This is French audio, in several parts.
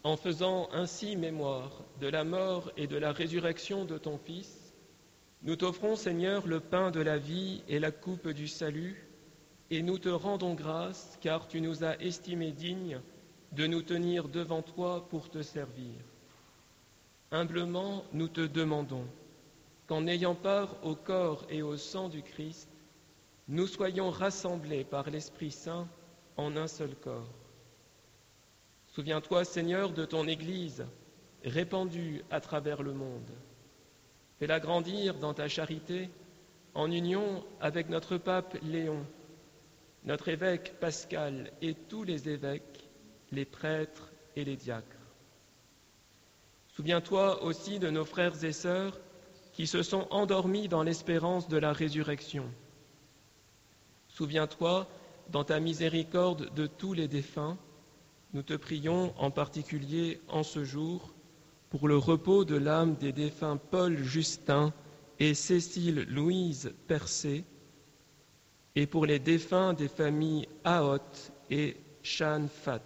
En faisant ainsi mémoire de la mort et de la résurrection de ton Fils, nous t'offrons, Seigneur, le pain de la vie et la coupe du salut, et nous te rendons grâce, car tu nous as estimés dignes de nous tenir devant toi pour te servir. Humblement, nous te demandons qu'en ayant part au corps et au sang du Christ, nous soyons rassemblés par l'Esprit Saint en un seul corps. Souviens-toi, Seigneur, de ton Église répandue à travers le monde. Fais-la grandir dans ta charité en union avec notre pape Léon, notre évêque Pascal et tous les évêques, les prêtres et les diacres. Souviens-toi aussi de nos frères et sœurs qui se sont endormis dans l'espérance de la résurrection. Souviens-toi, dans ta miséricorde, de tous les défunts. Nous te prions en particulier en ce jour pour le repos de l'âme des défunts Paul Justin et Cécile Louise Percé, et pour les défunts des familles Aot et Chan Fat.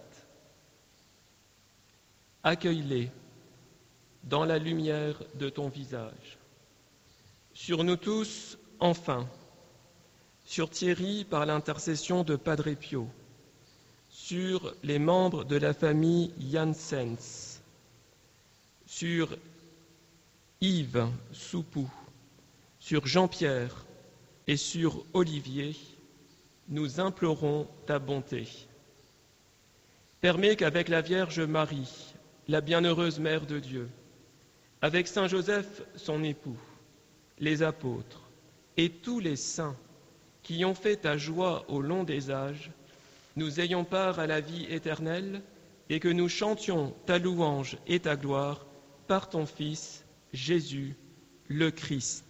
Accueille-les dans la lumière de ton visage. Sur nous tous, enfin, sur Thierry par l'intercession de Padre Pio, sur les membres de la famille Janssens, sur Yves Soupou, sur Jean-Pierre et sur Olivier, nous implorons ta bonté. Permets qu'avec la Vierge Marie, la bienheureuse Mère de Dieu, avec Saint Joseph, son époux, les apôtres et tous les saints qui ont fait ta joie au long des âges, nous ayons part à la vie éternelle et que nous chantions ta louange et ta gloire par ton Fils, Jésus, le Christ.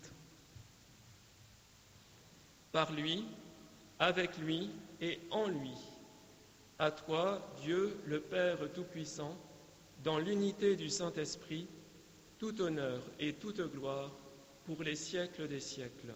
Par lui, avec lui et en lui, à toi, Dieu, le Père Tout-Puissant, dans l'unité du Saint-Esprit, tout honneur et toute gloire pour les siècles des siècles.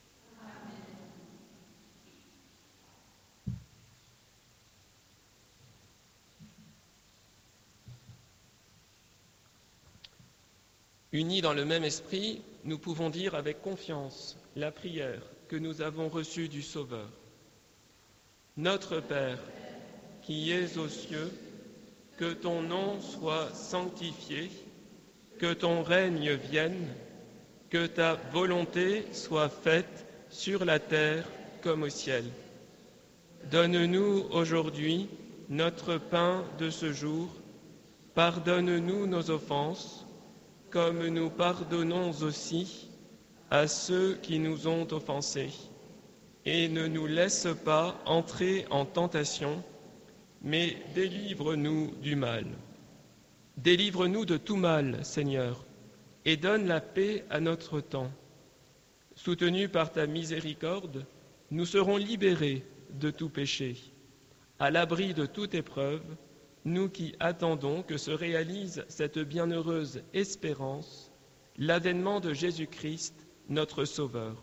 Unis dans le même esprit, nous pouvons dire avec confiance la prière que nous avons reçue du Sauveur. Notre Père, qui es aux cieux, que ton nom soit sanctifié, que ton règne vienne, que ta volonté soit faite sur la terre comme au ciel. Donne-nous aujourd'hui notre pain de ce jour. Pardonne-nous nos offenses, comme nous pardonnons aussi à ceux qui nous ont offensés. Et ne nous laisse pas entrer en tentation, mais délivre-nous du mal. Délivre-nous de tout mal, Seigneur, et donne la paix à notre temps. Soutenus par ta miséricorde, nous serons libérés de tout péché, à l'abri de toute épreuve, nous qui attendons que se réalise cette bienheureuse espérance, l'avènement de Jésus-Christ, notre Sauveur.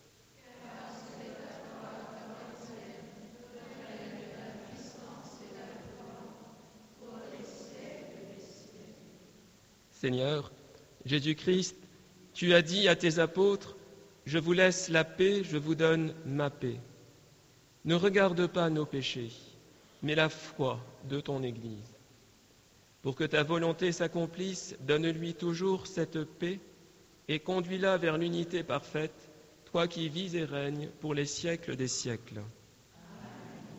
Seigneur, Jésus-Christ, tu as dit à tes apôtres, « Je vous laisse la paix, je vous donne ma paix ». Ne regarde pas nos péchés, mais la foi de ton Église. Pour que ta volonté s'accomplisse, donne-lui toujours cette paix et conduis-la vers l'unité parfaite, toi qui vis et règnes pour les siècles des siècles. Amen.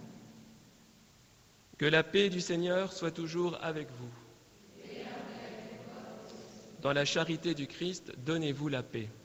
Que la paix du Seigneur soit toujours avec vous. Dans la charité du Christ, donnez-vous la paix.